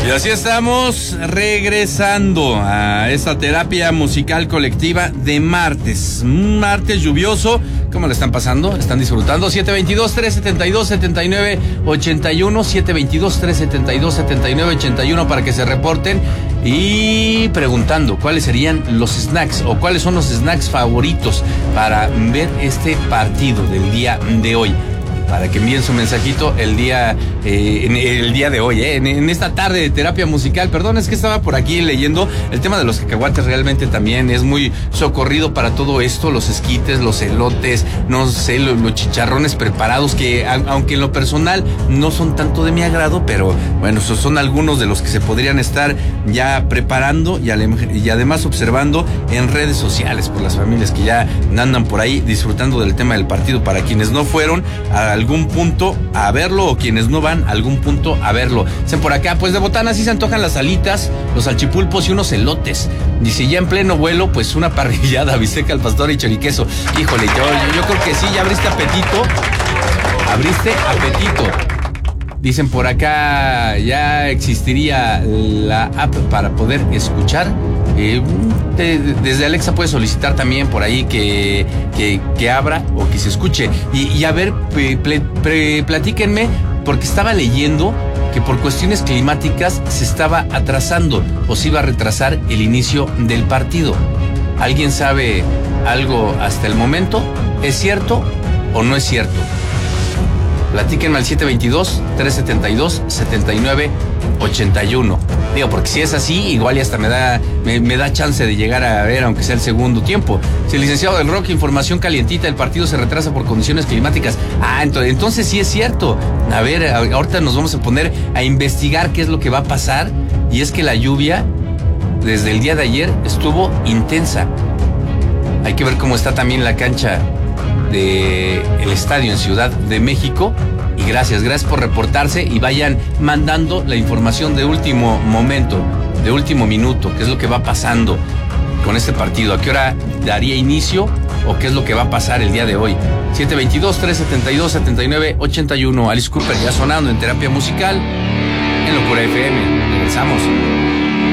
Y así estamos regresando a esta terapia musical colectiva de martes. Un martes lluvioso. ¿Cómo le están pasando? ¿Están disfrutando? 722-372-7981. 722-372-7981 para que se reporten. Y preguntando cuáles serían los snacks o cuáles son los snacks favoritos para ver este partido del día de hoy. Para que envíen su mensajito el día de hoy, en esta tarde de terapia musical. Perdón, es que estaba por aquí leyendo el tema de los cacahuates. Realmente también es muy socorrido para todo esto, los esquites, los elotes, no sé, los chicharrones preparados, que aunque en lo personal no son tanto de mi agrado, pero bueno, esos son algunos de los que se podrían estar ya preparando y además observando en redes sociales por las familias que ya andan por ahí disfrutando del tema del partido. Para quienes no fueron a algún punto a verlo o quienes no van a algún punto a verlo. Dicen por acá, pues de botana sí se antojan las alitas, los salchipulpos y unos elotes. Dice, ya en pleno vuelo, pues una parrillada, bisteca al pastor y choriqueso. Híjole, yo creo que sí, ya abriste apetito. Dicen por acá, ya existiría la app para poder escuchar. Desde Alexa puedes solicitar también por ahí que abra o que se escuche. Y a ver, platíquenme, porque estaba leyendo que por cuestiones climáticas se estaba atrasando o se iba a retrasar el inicio del partido. ¿Alguien sabe algo hasta el momento? ¿Es cierto o no es cierto? Platíquenme al 722-372-7981. Digo, porque si es así, igual y hasta me da chance de llegar a ver, aunque sea el segundo tiempo. Si el licenciado del Rock, información calientita, el partido se retrasa por condiciones climáticas. Entonces sí es cierto. A ver, ahorita nos vamos a poner a investigar qué es lo que va a pasar. Y es que la lluvia, desde el día de ayer, estuvo intensa. Hay que ver cómo está también la cancha del estadio en Ciudad de México. Y gracias por reportarse y vayan mandando la información de último momento, de último minuto, qué es lo que va pasando con este partido, a qué hora daría inicio o qué es lo que va a pasar el día de hoy. 722-372-7981. Alice Cooper ya sonando en terapia musical en Locura FM. Regresamos.